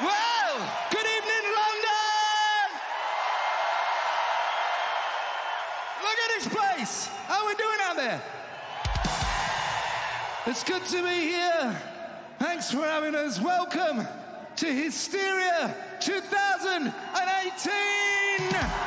Well, good evening, London! Look at this place. How are we doing out there? It's good to be here. Thanks for having us. Welcome to Hysteria 2018.